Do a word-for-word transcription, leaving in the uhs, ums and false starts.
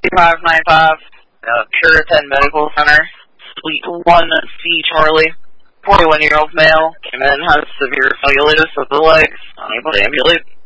five nine five, uh, Puritan Medical Center, Suite one C Charlie, forty-one-year-old male, came in, has severe cellulitis of the legs, unable to ambulate.